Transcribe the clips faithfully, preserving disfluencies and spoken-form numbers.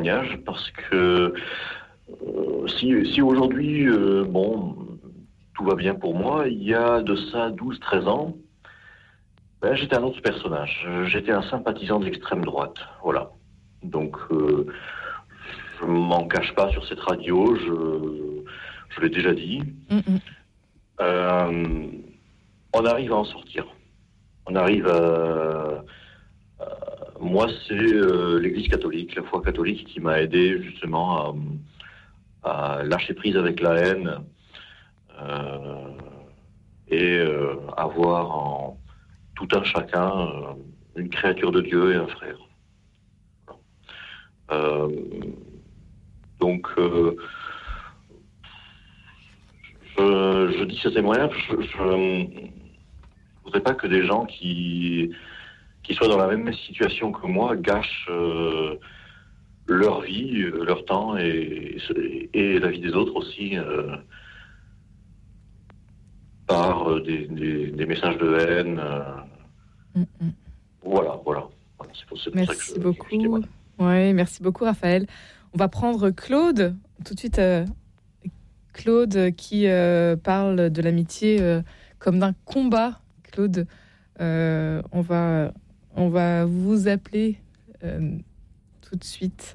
témoignage parce que euh, si, si aujourd'hui, euh, bon, tout va bien pour moi, il y a de ça douze treize ans, ben, j'étais un autre personnage. J'étais un sympathisant de l'extrême droite. Voilà. Donc, euh, je ne m'en cache pas sur cette radio, je, je l'ai déjà dit. Mm-hmm. Euh, on arrive à en sortir. On arrive à... à moi, c'est euh, l'Église catholique, la foi catholique qui m'a aidé justement à, à lâcher prise avec la haine euh, et euh, avoir en tout un chacun euh, une créature de Dieu et un frère. Euh, donc, euh, je, je dis ce témoignage, je ne voudrais pas que des gens qui, qui soient dans la même situation que moi gâchent euh, leur vie, leur temps et, et la vie des autres aussi euh, par des, des, des messages de haine. Euh, mm-hmm. Voilà, voilà. voilà c'est pour, c'est pour merci ça que je, beaucoup. Je témoigne. Ouais, merci beaucoup, Raphaël. On va prendre Claude, tout de suite. Euh, Claude qui euh, parle de l'amitié euh, comme d'un combat. Claude, euh, on, va, on va vous appeler euh, tout de suite.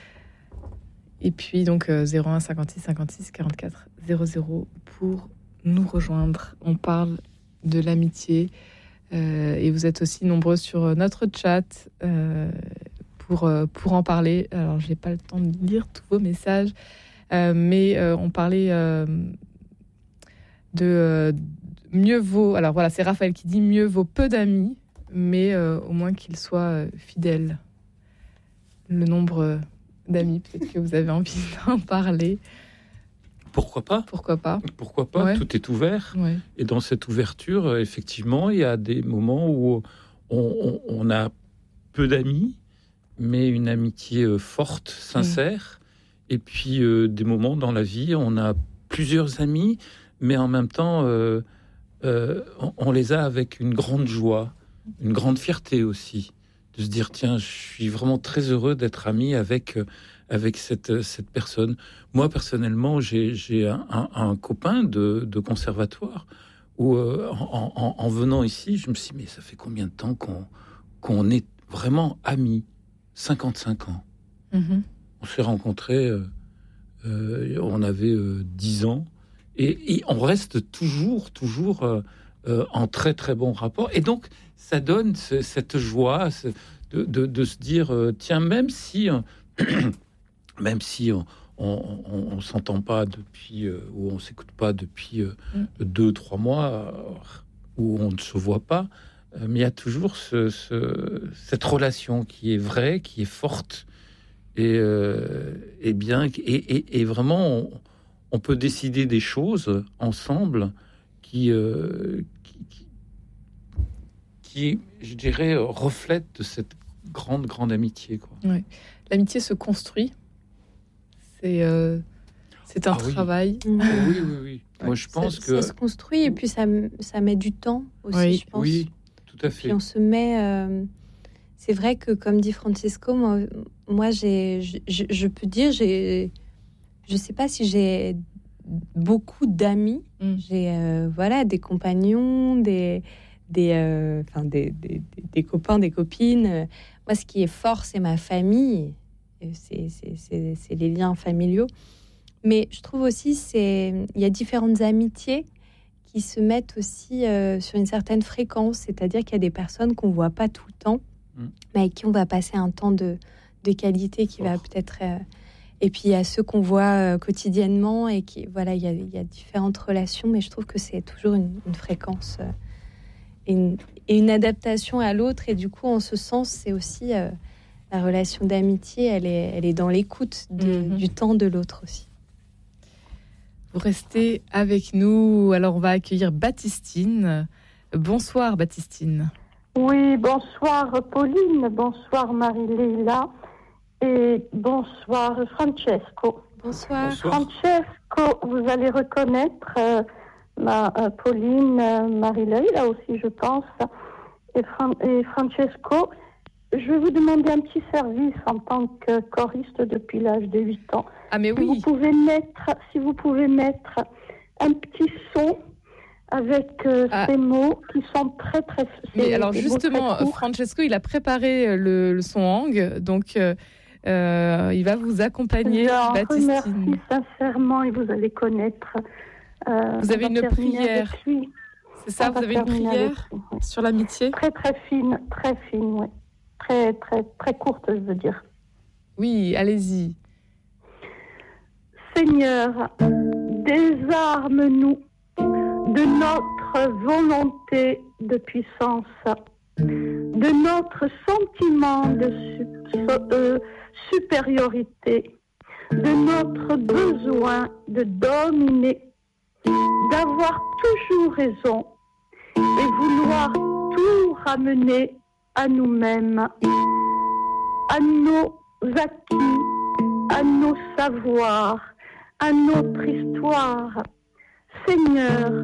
Et puis, donc, euh, zéro un cinquante-six cinquante-six quarante-quatre zéro zéro pour nous rejoindre. On parle de l'amitié. Euh, et vous êtes aussi nombreux sur notre chat. Euh, Pour, pour en parler. Alors, je n'ai pas le temps de lire tous vos messages, euh, mais euh, on parlait euh, de euh, mieux vaut... Alors voilà, c'est Raphaël qui dit mieux vaut peu d'amis, mais euh, au moins qu'ils soient fidèles. Le nombre d'amis, peut-être que vous avez envie d'en parler. Pourquoi pas ? Pourquoi pas ? Pourquoi pas ? Ouais. Tout est ouvert. Ouais. Et dans cette ouverture, effectivement, il y a des moments où on, on, on a peu d'amis, mais une amitié forte, sincère. Mmh. Et puis, euh, des moments dans la vie, on a plusieurs amis, mais en même temps, euh, euh, on, on les a avec une grande joie, une grande fierté aussi, de se dire, tiens, je suis vraiment très heureux d'être ami avec, euh, avec cette, cette personne. Moi, personnellement, j'ai, j'ai un, un, un copain de, de conservatoire où, euh, en, en, en venant ici, je me suis dit, mais ça fait combien de temps qu'on, qu'on est vraiment amis ? cinquante-cinq ans. Mmh. On s'est rencontrés, euh, euh, on avait euh, dix ans, et, et on reste toujours, toujours euh, euh, en très, très bon rapport. Et donc, ça donne ce, cette joie ce, de, de, de se dire, euh, tiens, même si, euh, même si on on, on s'entend pas depuis, euh, ou on s'écoute pas depuis euh, mmh. deux, trois mois, euh, où on ne se voit pas, mais il y a toujours ce, ce, cette relation qui est vraie, qui est forte, et, euh, et bien, et, et, et vraiment, on, on peut décider des choses ensemble qui, euh, qui, qui, qui, je dirais, reflètent de cette grande, grande amitié, quoi. Ouais. L'amitié se construit. C'est, euh, c'est un ah, travail. Oui. oui, oui, oui. Moi, je pense ça, que ça se construit et puis ça, ça met du temps aussi, oui. je pense. Oui. Tout à fait. Puis on se met. Euh, c'est vrai que, comme dit Francesco, moi, moi j'ai, je, je peux dire, j'ai, je sais pas si j'ai beaucoup d'amis. Mm. J'ai, euh, voilà, des compagnons, des, des, euh, enfin, des, des, des, des copains, des copines. Moi, ce qui est fort, c'est ma famille. C'est, c'est, c'est, c'est les liens familiaux. Mais je trouve aussi, c'est, il y a différentes amitiés qui se mettent aussi euh, sur une certaine fréquence, c'est-à-dire qu'il y a des personnes qu'on voit pas tout le temps, mmh. mais avec qui on va passer un temps de, de qualité qui oh. va peut-être... Euh, et puis il y a ceux qu'on voit euh, quotidiennement et qui... Voilà, il y a, il y a différentes relations, mais je trouve que c'est toujours une, une fréquence euh, et, une, et une adaptation à l'autre. Et du coup, en ce sens, c'est aussi... Euh, la relation d'amitié, elle est, elle est dans l'écoute de, mmh. du temps de l'autre aussi. Vous restez avec nous. Alors, on va accueillir Baptistine. Bonsoir, Baptistine. Oui, bonsoir, Pauline. Bonsoir, Marie-Léla. Et bonsoir, Francesco. Bonsoir. bonsoir. Francesco, vous allez reconnaître euh, ma, euh, Pauline, euh, Marie-Léla aussi, je pense. Et, Fran- et Francesco, je vais vous demander un petit service en tant que choriste depuis l'âge de huit ans. Ah mais si oui. Vous pouvez mettre, si vous pouvez mettre un petit son avec euh, ah. ces mots qui sont très très. Mais alors justement, Francesco, il a préparé le, le son Hang, donc euh, euh, il va vous accompagner. Je remercie sincèrement et vous allez connaître. Euh, vous avez une prière. C'est ça, vous avez une prière lui, oui. sur l'amitié. Très très fine, très fine, oui. Très très très courte, je veux dire. Oui, allez-y. Seigneur, désarme-nous de notre volonté de puissance, de notre sentiment de su- euh, supériorité, de notre besoin de dominer, d'avoir toujours raison et vouloir tout ramener à nous-mêmes, à nos acquis, à nos savoirs, à notre histoire. Seigneur,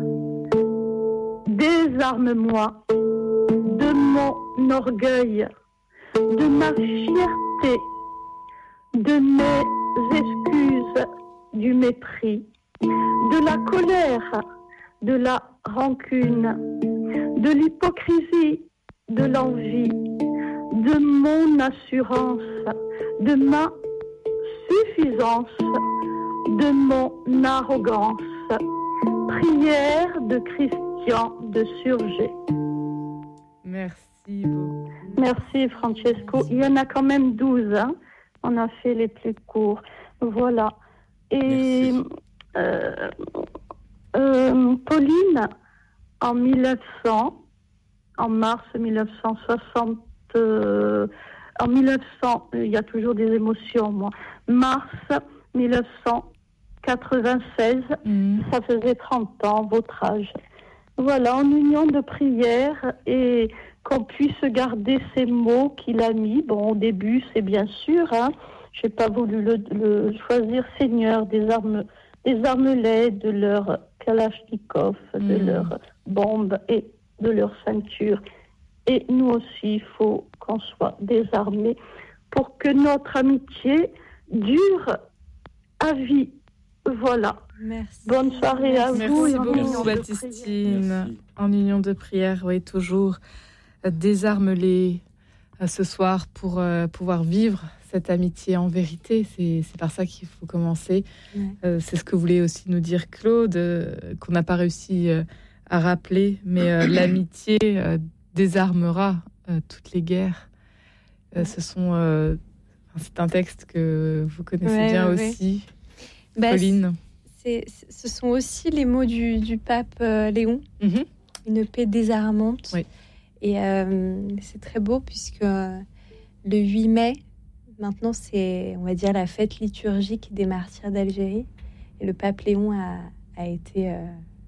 désarme-moi de mon orgueil, de ma fierté, de mes excuses, du mépris, de la colère, de la rancune, de l'hypocrisie, de l'envie, de mon assurance, de ma suffisance, de mon arrogance. Prière de Christian de Surgé. Merci beaucoup. Merci Francesco. Merci. Il y en a quand même douze. Hein. On a fait les plus courts. Voilà. Et euh, euh, Pauline, en mille neuf cents, en mars mille neuf cent soixante, euh, en mille neuf cents, il y a toujours des émotions, moi. Mars mille neuf cent quatre-vingt-seize, mmh. ça faisait trente ans, votre âge. Voilà, en union de prière et qu'on puisse garder ces mots qu'il a mis. Bon, au début, c'est bien sûr, hein, j'ai pas voulu le, le choisir, Seigneur, désarme, désarme-les de leur kalachnikov, mmh. de leurs bombes et de leur ceinture. Et nous aussi, il faut qu'on soit désarmés pour que notre amitié dure à vie. Voilà. Merci. Bonne soirée à Merci vous. Merci beaucoup, Baptistine. En union de prière, oui, toujours. Désarme-les ce soir pour euh, pouvoir vivre cette amitié en vérité. C'est, c'est par ça qu'il faut commencer. Ouais. Euh, c'est ce que voulait aussi nous dire Claude, euh, qu'on n'a pas réussi euh, à rappeler. Mais euh, l'amitié euh, désarmera euh, toutes les guerres. Euh, ce sont, euh, c'est un texte que vous connaissez ouais, bien ouais, aussi. Bah, Pauline. C'est, c'est, ce sont aussi les mots du, du pape euh, Léon, mm-hmm. une paix désarmante. Oui. Et euh, c'est très beau puisque euh, le huit mai, maintenant c'est, on va dire, la fête liturgique des martyrs d'Algérie. Et le pape Léon a, a été euh,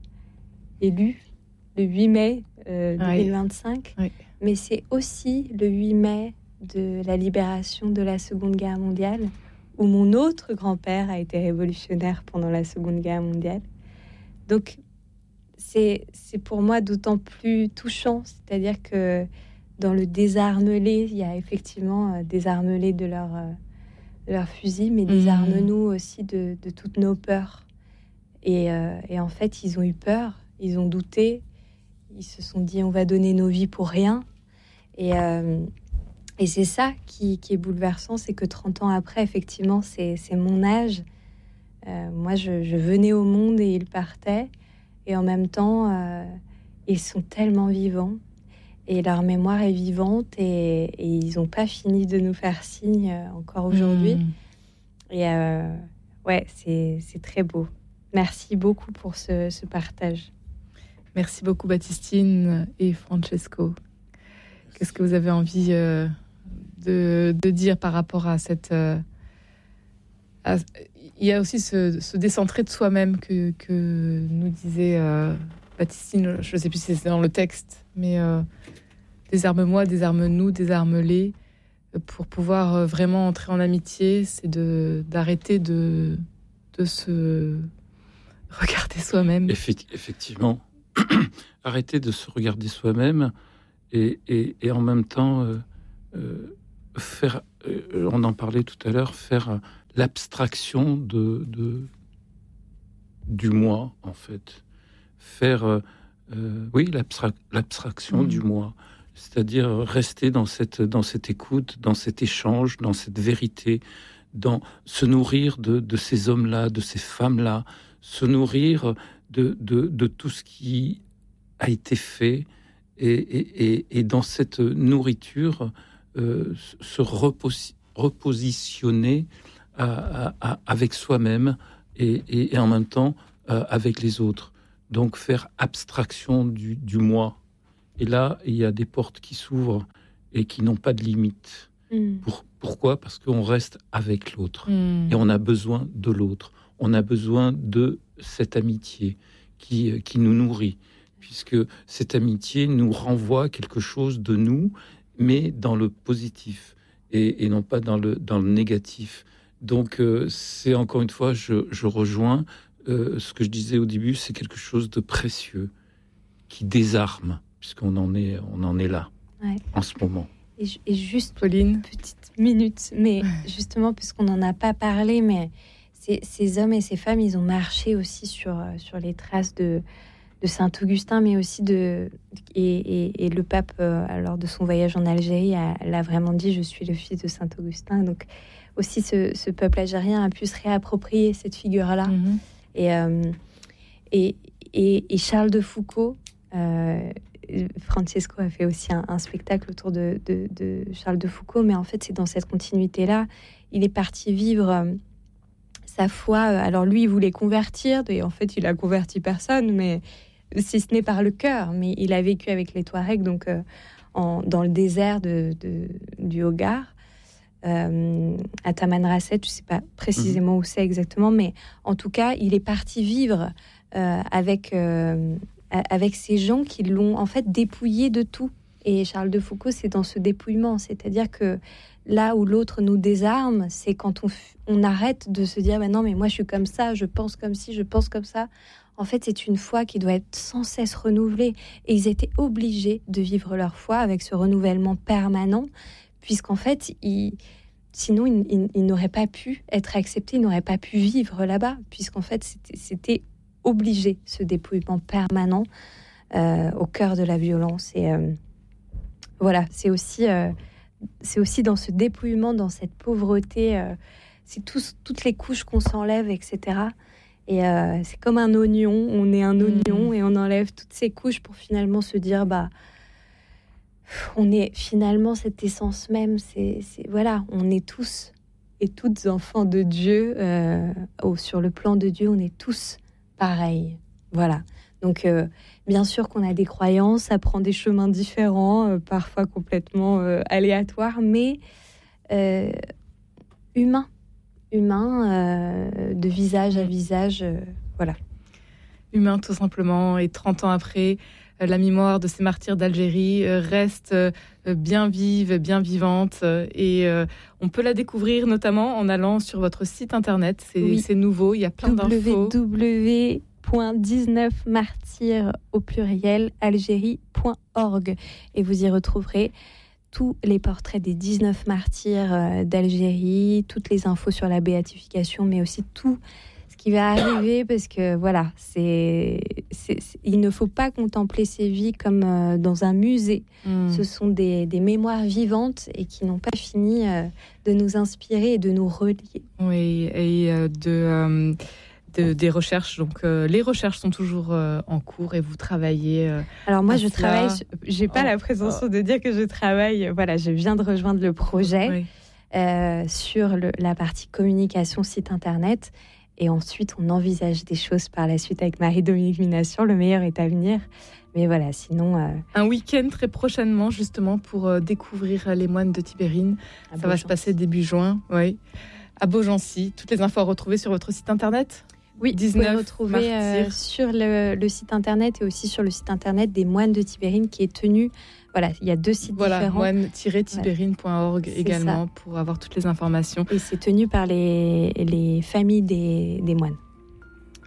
élu le huit mai euh, deux mille vingt-cinq. Oui. Oui. Mais c'est aussi le huit mai de la libération de la Seconde Guerre mondiale, où mon autre grand-père a été révolutionnaire pendant la Seconde Guerre mondiale. Donc, c'est, c'est pour moi d'autant plus touchant, c'est-à-dire que dans le désarme-les, il y a effectivement euh, désarme-les de leur, euh, de leur fusil, mais désarme-nous aussi de, de toutes nos peurs. Et, euh, et en fait, ils ont eu peur, ils ont douté, ils se sont dit on va donner nos vies pour rien. Et... Euh, Et c'est ça qui, qui est bouleversant, c'est que trente ans après, effectivement, c'est, c'est mon âge. Euh, moi, je, je venais au monde et ils partaient. Et en même temps, euh, ils sont tellement vivants. Et leur mémoire est vivante. Et, et ils n'ont pas fini de nous faire signe euh, encore aujourd'hui. Mmh. Et euh, ouais, c'est, c'est très beau. Merci beaucoup pour ce, ce partage. Merci beaucoup, Baptistine et Francesco. Qu'est-ce que vous avez envie... Euh... De, de dire par rapport à cette... Euh, à, il y a aussi ce, ce décentrer de soi-même que, que nous disait euh, Baptistine, je ne sais plus si c'est dans le texte, mais euh, désarme-moi, désarme-nous, désarme-les, pour pouvoir euh, vraiment entrer en amitié, c'est de, d'arrêter de, de se regarder soi-même. Effect- effectivement, arrêter de se regarder soi-même et, et, et en même temps... Euh, euh, faire, euh, on en parlait tout à l'heure, faire l'abstraction de, de du moi, en fait. Faire, euh, euh, oui, l'abstra- l'abstraction mmh. du moi. C'est-à-dire rester dans cette, dans cette écoute, dans cet échange, dans cette vérité, dans se nourrir de, de ces hommes-là, de ces femmes-là, se nourrir de, de, de tout ce qui a été fait, et, et, et, et dans cette nourriture, euh, se reposi- repositionner à, à, à, avec soi-même et, et, et en même temps euh, avec les autres. Donc faire abstraction du, du moi. Et là, il y a des portes qui s'ouvrent et qui n'ont pas de limite. Mmh. Pour, pourquoi ? Parce qu'on reste avec l'autre. Mmh. Et on a besoin de l'autre. On a besoin de cette amitié qui, qui nous nourrit. Puisque cette amitié nous renvoie quelque chose de nous, mais dans le positif. Et, et non pas dans le, dans le négatif. Donc, euh, c'est encore une fois, je, je rejoins euh, ce que je disais au début, c'est quelque chose de précieux, qui désarme. Puisqu'on en est, on en est là, ouais. en ce moment. Et, et juste, Pauline, petite minute, mais justement, puisqu'on n'en a pas parlé, mais ces, ces hommes et ces femmes, ils ont marché aussi sur, sur les traces de, de Saint-Augustin, mais aussi de... Et, et, et le pape, euh, lors de son voyage en Algérie, a, l'a vraiment dit, je suis le fils de Saint-Augustin. Donc, aussi, ce, ce peuple algérien a pu se réapproprier cette figure-là. Mm-hmm. Et, euh, et, et, et Charles de Foucault... Euh, Francesco a fait aussi un, un spectacle autour de, de, de Charles de Foucault, mais en fait c'est dans cette continuité-là. Il est parti vivre euh, sa foi. Alors lui, il voulait convertir, et en fait il a converti personne, mais si ce n'est par le cœur. Mais il a vécu avec les Touaregs, donc euh, en, dans le désert de, de, du Hogar, euh, à Tamanrasset. Je ne sais pas précisément mmh. où c'est exactement, mais en tout cas, il est parti vivre euh, avec euh, avec ces gens qui l'ont en fait dépouillé de tout. Et Charles de Foucault, c'est dans ce dépouillement, c'est-à-dire que là où l'autre nous désarme, c'est quand on, f- on arrête de se dire bah non mais moi je suis comme ça, je pense comme ci, je pense comme ça. En fait, c'est une foi qui doit être sans cesse renouvelée. Et ils étaient obligés de vivre leur foi avec ce renouvellement permanent, puisqu'en fait, ils, sinon ils, ils, ils n'auraient pas pu être acceptés, ils n'auraient pas pu vivre là-bas, puisqu'en fait c'était, c'était obligé, ce dépouillement permanent euh, au cœur de la violence. Et euh, voilà, c'est aussi, euh, c'est aussi dans ce dépouillement, dans cette pauvreté, euh, c'est tous, toutes les couches qu'on s'enlève, et cetera. Et euh, c'est comme un oignon, on est un oignon mmh. et on enlève toutes ces couches pour finalement se dire, bah, on est finalement cette essence même, c'est, c'est, voilà, on est tous et toutes enfants de Dieu, euh, oh, sur le plan de Dieu, on est tous pareil, voilà. Donc, euh, bien sûr qu'on a des croyances, ça prend des chemins différents, euh, parfois complètement euh, aléatoires, mais euh, humains, humains, euh, de visage à visage, euh, voilà. Humain, tout simplement. Et trente ans après, euh, la mémoire de ces martyrs d'Algérie euh, reste euh, bien vive, bien vivante. Euh, et euh, on peut la découvrir notamment en allant sur votre site internet. C'est, oui. c'est nouveau, il y a plein w w w point dix-neuf martyrs au pluriel algérie point org. Et vous y retrouverez tous les portraits des dix-neuf martyrs euh, d'Algérie, toutes les infos sur la béatification, mais aussi tout qui va arriver, parce que voilà, c'est, c'est, c'est, il ne faut pas contempler ces vies comme euh, dans un musée. Mmh. Ce sont des, des mémoires vivantes et qui n'ont pas fini euh, de nous inspirer et de nous relier. Oui, et euh, de, euh, de, des recherches. Donc, euh, les recherches sont toujours euh, en cours et vous travaillez. Euh, Alors moi, je travaille. Sur, j'ai pas oh, la présomption oh. de dire que je travaille. Voilà, je viens de rejoindre le projet oui. euh, sur le, la partie communication site internet. Et ensuite, on envisage des choses par la suite avec Marie-Dominique Minassian. Le meilleur est à venir. Mais voilà, sinon... Euh... Un week-end très prochainement, justement, pour euh, découvrir les moines de Tibérine. À Ça Beaugency. Va se passer début juin, oui. À Beaugency. Toutes les infos à retrouver sur votre site internet ? Oui, vous pouvez retrouver euh, sur le, le site internet et aussi sur le site internet des moines de Tibérine qui est tenu... Voilà, il y a deux sites voilà, différents. moine tiret tibérine point org ouais, également ça. Pour avoir toutes les informations. Et c'est tenu par les, les familles des, des moines.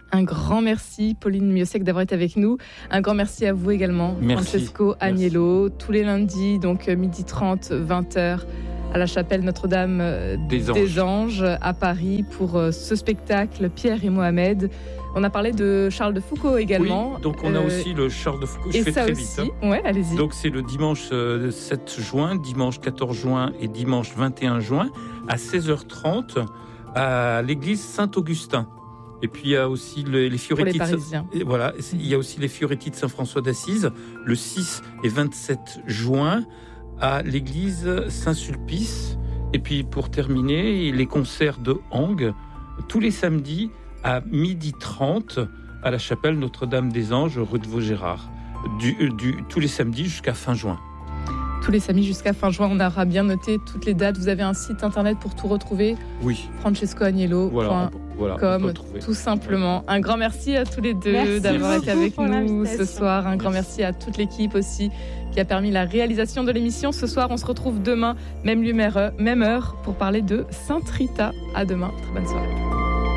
Un grand merci, Pauline Miosek, d'avoir été avec nous. Un grand merci à vous également, merci. Francesco Agnello. Tous les lundis, donc midi trente, vingt heures, à la chapelle Notre-Dame des Anges, des Anges à Paris, pour ce spectacle Pierre et Mohamed. On a parlé de Charles de Foucault également. Oui, donc on a euh, aussi le Charles de Foucault. Je et fais ça très aussi. vite. Hein. Ouais, allez-y. Donc c'est le dimanche sept juin, dimanche quatorze juin et dimanche vingt et un juin à seize heures trente à l'église Saint-Augustin. Et puis il y a aussi les, les Fioretti. De, voilà, il y a aussi les Fioretti de Saint-François d'Assise le six et vingt-sept juin à l'église Saint-Sulpice. Et puis pour terminer, les concerts de Hang tous les samedis à midi trente à la chapelle Notre-Dame des Anges, rue de Vaugirard, du, du, tous les samedis jusqu'à fin juin. Tous les samedis jusqu'à fin juin, on aura bien noté toutes les dates. Vous avez un site internet pour tout retrouver. Oui. francesco agnello point com, voilà, voilà, tout simplement. Un grand merci à tous les deux merci d'avoir été avec nous ce soir. Un grand merci à toute l'équipe aussi qui a permis la réalisation de l'émission. Ce soir, on se retrouve demain, même lieu, même heure, pour parler de Sainte Rita. À demain. Très bonne soirée.